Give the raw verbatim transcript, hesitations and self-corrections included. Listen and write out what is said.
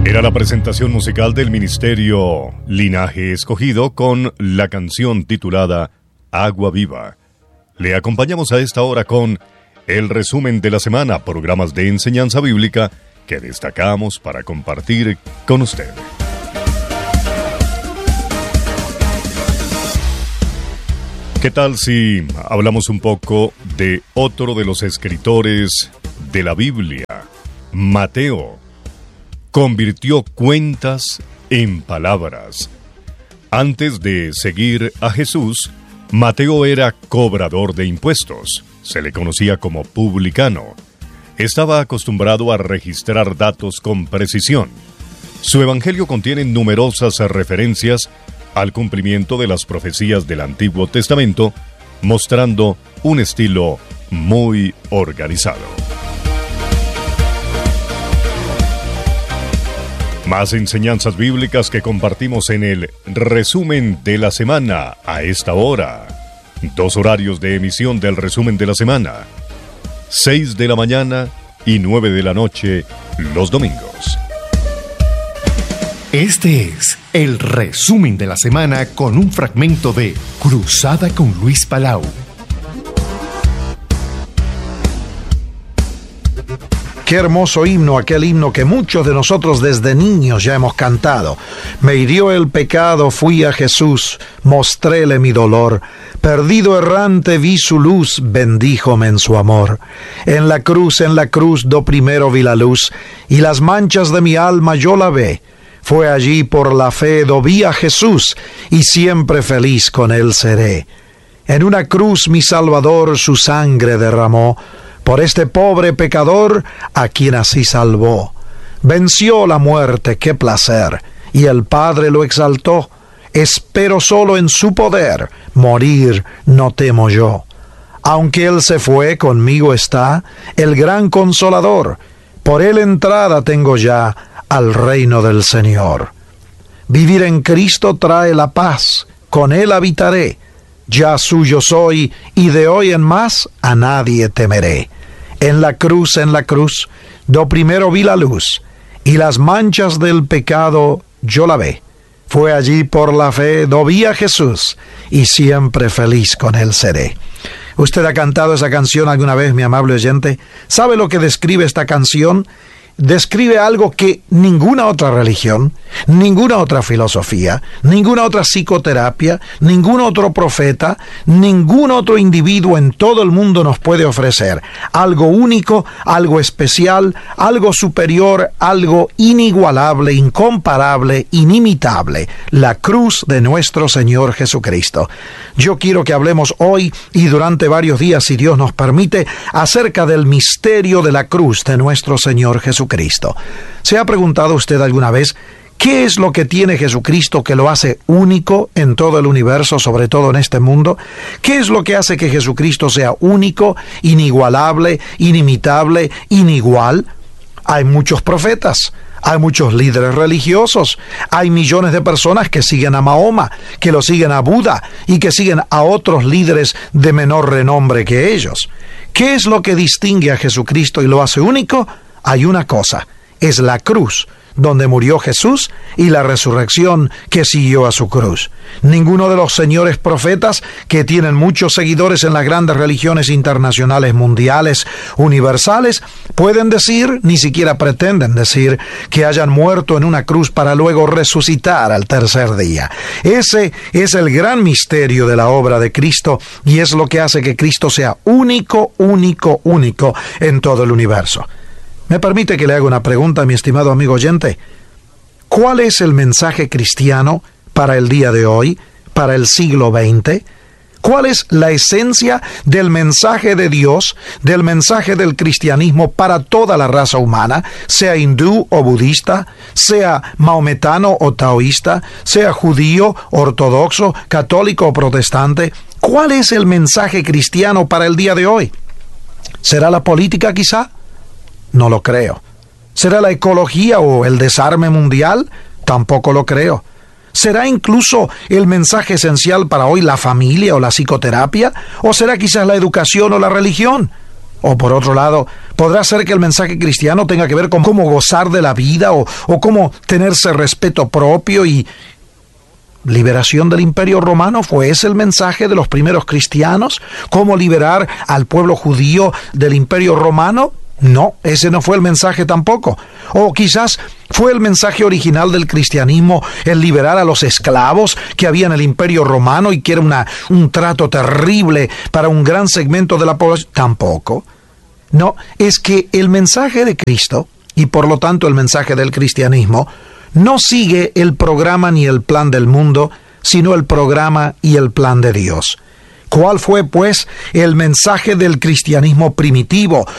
Era la presentación musical del Ministerio Linaje Escogido con la canción titulada Agua Viva. Le acompañamos a esta hora con el resumen de la semana, programas de enseñanza bíblica que destacamos para compartir con usted. ¿Qué tal si hablamos un poco de otro de los escritores de la Biblia, Mateo? Convirtió cuentas en palabras. Antes de seguir a Jesús, Mateo era cobrador de impuestos. Se le conocía como publicano. Estaba acostumbrado a registrar datos con precisión. Su evangelio contiene numerosas referencias al cumplimiento de las profecías del Antiguo Testamento, mostrando un estilo muy organizado. Más enseñanzas bíblicas que compartimos en el resumen de la semana a esta hora. Dos horarios de emisión del resumen de la semana. seis de la mañana y nueve de la noche los domingos. Este es el resumen de la semana con un fragmento de Cruzada con Luis Palau. Qué hermoso himno, aquel himno que muchos de nosotros desde niños ya hemos cantado. Me hirió el pecado, fui a Jesús, mostréle mi dolor. Perdido errante vi su luz, bendíjome en su amor. En la cruz, en la cruz, do primero vi la luz, y las manchas de mi alma yo lavé. Fue allí por la fe, do vi a Jesús, y siempre feliz con él seré. En una cruz mi Salvador su sangre derramó, por este pobre pecador a quien así salvó. Venció la muerte, qué placer, y el Padre lo exaltó. Espero solo en su poder, morir no temo yo. Aunque él se fue, conmigo está el gran Consolador. Por él entrada tengo ya al reino del Señor. Vivir en Cristo trae la paz, con él habitaré. Ya suyo soy, y de hoy en más a nadie temeré. En la cruz, en la cruz, do primero vi la luz, y las manchas del pecado yo lavé. Fue allí por la fe, do vi a Jesús, y siempre feliz con él seré. ¿Usted ha cantado esa canción alguna vez, mi amable oyente? ¿Sabe lo que describe esta canción? Describe algo que ninguna otra religión, ninguna otra filosofía, ninguna otra psicoterapia, ningún otro profeta, ningún otro individuo en todo el mundo nos puede ofrecer. Algo único, algo especial, algo superior, algo inigualable, incomparable, inimitable. La cruz de nuestro Señor Jesucristo. Yo quiero que hablemos hoy y durante varios días, si Dios nos permite, acerca del misterio de la cruz de nuestro Señor Jesucristo. Cristo. ¿Se ha preguntado usted alguna vez qué es lo que tiene Jesucristo que lo hace único en todo el universo, sobre todo en este mundo? ¿Qué es lo que hace que Jesucristo sea único, inigualable, inimitable, inigual? Hay muchos profetas, hay muchos líderes religiosos, hay millones de personas que siguen a Mahoma, que lo siguen a Buda y que siguen a otros líderes de menor renombre que ellos. ¿Qué es lo que distingue a Jesucristo y lo hace único? Hay una cosa, es la cruz, donde murió Jesús, y la resurrección que siguió a su cruz. Ninguno de los señores profetas, que tienen muchos seguidores en las grandes religiones internacionales, mundiales, universales, pueden decir, ni siquiera pretenden decir, que hayan muerto en una cruz para luego resucitar al tercer día. Ese es el gran misterio de la obra de Cristo, y es lo que hace que Cristo sea único, único, único en todo el universo. ¿Me permite que le haga una pregunta, mi estimado amigo oyente? ¿Cuál es el mensaje cristiano para el día de hoy, para el siglo veinte? ¿Cuál es la esencia del mensaje de Dios, del mensaje del cristianismo para toda la raza humana, sea hindú o budista, sea maometano o taoísta, sea judío, ortodoxo, católico o protestante? ¿Cuál es el mensaje cristiano para el día de hoy? ¿Será la política quizá? No lo creo. ¿Será la ecología o el desarme mundial? Tampoco lo creo. ¿Será incluso el mensaje esencial para hoy la familia o la psicoterapia? ¿O será quizás la educación o la religión? O por otro lado, ¿podrá ser que el mensaje cristiano tenga que ver con cómo gozar de la vida o, o cómo tenerse respeto propio y liberación del Imperio Romano? ¿Fue ese el mensaje de los primeros cristianos? ¿Cómo liberar al pueblo judío del Imperio Romano? No, ese no fue el mensaje tampoco. O quizás fue el mensaje original del cristianismo el liberar a los esclavos que había en el Imperio Romano y que era una, un trato terrible para un gran segmento de la población. Tampoco. No, es que el mensaje de Cristo, y por lo tanto el mensaje del cristianismo, no sigue el programa ni el plan del mundo, sino el programa y el plan de Dios. ¿Cuál fue, pues, el mensaje del cristianismo primitivo